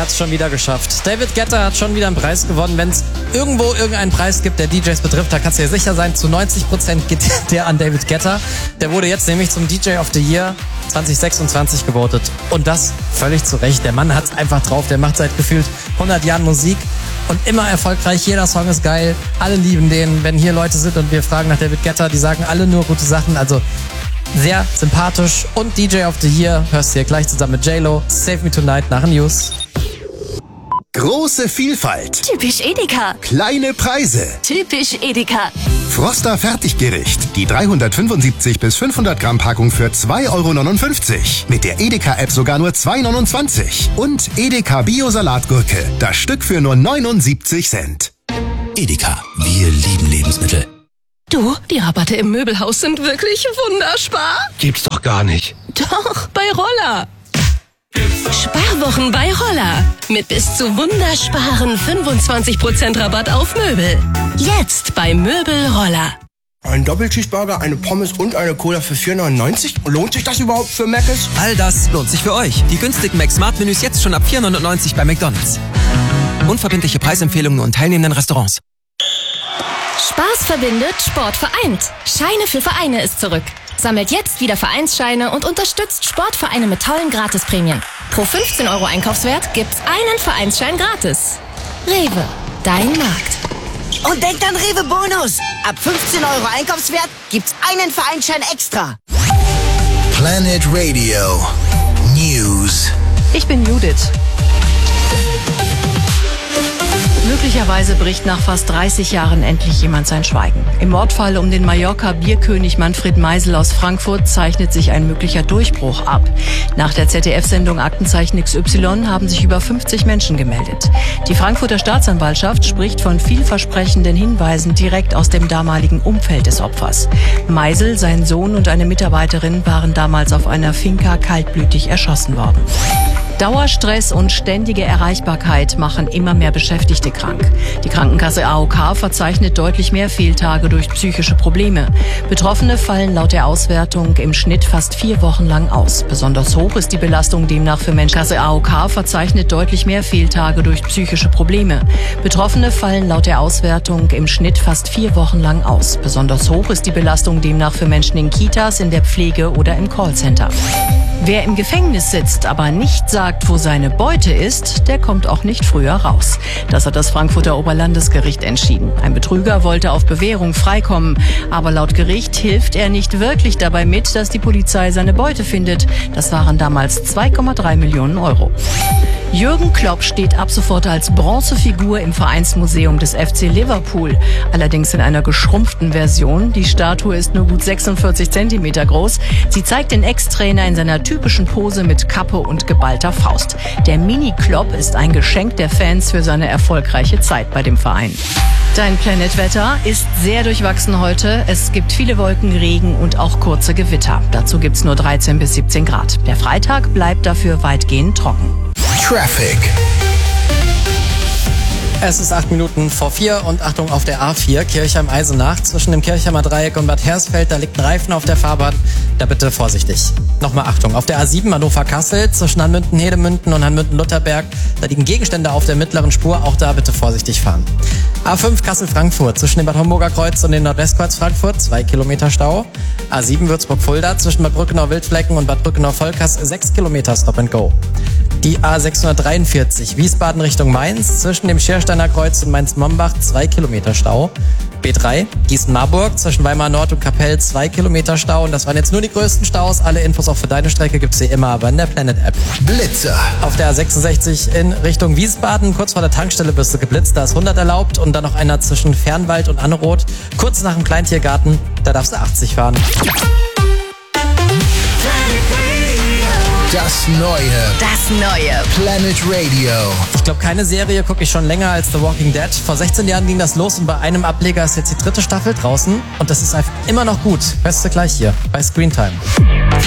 hat es schon wieder geschafft. David Guetta hat schon wieder einen Preis gewonnen. Wenn es irgendwo irgendeinen Preis gibt, der DJs betrifft, da kannst du dir sicher sein, zu 90% geht der an David Guetta. Der wurde jetzt nämlich zum DJ of the Year 2026 gewotet. Und das völlig zu Recht. Der Mann hat's einfach drauf. Der macht seit gefühlt 100 Jahren Musik und immer erfolgreich. Jeder Song ist geil. Alle lieben den. Wenn hier Leute sind und wir fragen nach David Guetta, die sagen alle nur gute Sachen. Also sehr sympathisch und DJ of the Year hörst du hier gleich zusammen mit J-Lo. Save Me Tonight nach den News. Große Vielfalt. Typisch Edeka. Kleine Preise. Typisch Edeka. Froster Fertiggericht. Die 375 bis 500 Gramm Packung für 2,59 Euro. Mit der Edeka-App sogar nur 2,29 €. Und Edeka Bio-Salatgurke. Das Stück für nur 79 Cent. Edeka. Wir lieben Lebensmittel. Du, die Rabatte im Möbelhaus sind wirklich wunderspar. Gibt's doch gar nicht. Doch, bei Roller. Sparwochen bei Roller. Mit bis zu wundersparen 25% Rabatt auf Möbel. Jetzt bei Möbel Roller. Ein Doppelcheeseburger, eine Pommes und eine Cola für 4,99 €? Lohnt sich das überhaupt für Mc's? All das lohnt sich für euch. Die günstigen Mac-Smart-Menüs jetzt schon ab 4,99 € bei McDonald's. Unverbindliche Preisempfehlungen nur in teilnehmenden Restaurants. Spaß verbindet, Sport vereint. Scheine für Vereine ist zurück. Sammelt jetzt wieder Vereinsscheine und unterstützt Sportvereine mit tollen Gratisprämien. Pro 15 € Einkaufswert gibt's einen Vereinsschein gratis. Rewe, dein Markt. Und denkt an Rewe Bonus. Ab 15 € Einkaufswert gibt's einen Vereinsschein extra. Planet Radio News. Ich bin Judith. Möglicherweise bricht nach fast 30 Jahren endlich jemand sein Schweigen. Im Mordfall um den Mallorca-Bierkönig Manfred Meisel aus Frankfurt zeichnet sich ein möglicher Durchbruch ab. Nach der ZDF-Sendung Aktenzeichen XY haben sich über 50 Menschen gemeldet. Die Frankfurter Staatsanwaltschaft spricht von vielversprechenden Hinweisen direkt aus dem damaligen Umfeld des Opfers. Meisel, sein Sohn und eine Mitarbeiterin waren damals auf einer Finca kaltblütig erschossen worden. Dauerstress und ständige Erreichbarkeit machen immer mehr Beschäftigte krank. Die Krankenkasse AOK verzeichnet deutlich mehr Fehltage durch psychische Probleme. Betroffene fallen laut der Auswertung im Schnitt fast 4 Wochen lang aus. Besonders hoch ist die Belastung demnach für Menschen. Kasse AOK verzeichnet deutlich mehr Fehltage durch psychische Probleme. Betroffene fallen laut der Auswertung im Schnitt fast 4 Wochen lang aus. Besonders hoch ist die Belastung demnach für Menschen in Kitas, in der Pflege oder im Callcenter. Wer im Gefängnis sitzt, aber nicht sagt, wo seine Beute ist, der kommt auch nicht früher raus. Das hat das Frankfurter Oberlandesgericht entschieden. Ein Betrüger wollte auf Bewährung freikommen, aber laut Gericht hilft er nicht wirklich dabei mit, dass die Polizei seine Beute findet. Das waren damals 2,3 Millionen €. Jürgen Klopp steht ab sofort als Bronzefigur im Vereinsmuseum des FC Liverpool. Allerdings in einer geschrumpften Version. Die Statue ist nur gut 46 Zentimeter groß. Sie zeigt den Ex-Trainer in seiner typischen Pose mit Kappe und geballter Faust. Der Mini-Klopp ist ein Geschenk der Fans für seine erfolgreiche Zeit bei dem Verein. Dein Planet-Wetter ist sehr durchwachsen heute. Es gibt viele Wolken, Regen und auch kurze Gewitter. Dazu gibt's nur 13 bis 17 Grad. Der Freitag bleibt dafür weitgehend trocken. Traffic. Es ist 8 Minuten vor 4 und Achtung auf der A4 Kirchheim-Eisenach zwischen dem Kirchheimer Dreieck und Bad Hersfeld. Da liegt ein Reifen auf der Fahrbahn. Da bitte vorsichtig. Nochmal Achtung. Auf der A7 Hannover-Kassel zwischen Hanmünden-Hedemünden und Hanmünden-Lutherberg. Da liegen Gegenstände auf der mittleren Spur. Auch da bitte vorsichtig fahren. A5 Kassel-Frankfurt zwischen dem Bad Homburger Kreuz und dem Nordwestkreuz Frankfurt. 2 Kilometer Stau. A7 Würzburg-Fulda zwischen Bad Brückenau-Wildflecken und Bad Brückenau-Vollkass. 6 Kilometer Stop and Go. Die A643 Wiesbaden Richtung Mainz zwischen dem Schiersteiner Kreuz und Mainz-Mombach 2 Kilometer Stau. B3 Gießen-Marburg zwischen Weimar Nord und Kapell 2 Kilometer Stau. Und das waren jetzt nur die größten Staus. Alle Infos auch für deine Strecke gibt's hier immer aber in der Planet-App. Blitzer. Auf der A66 in Richtung Wiesbaden, kurz vor der Tankstelle wirst du geblitzt. Da ist 100 erlaubt und dann noch einer zwischen Fernwald und Anneroth. Kurz nach dem Kleintiergarten, da darfst du 80 fahren. Das neue Planet Radio. Ich glaube, keine Serie gucke ich schon länger als The Walking Dead. Vor 16 Jahren ging das los und bei einem Ableger ist jetzt die 3. Staffel draußen. Und das ist einfach immer noch gut. Hörst du gleich hier bei Screentime.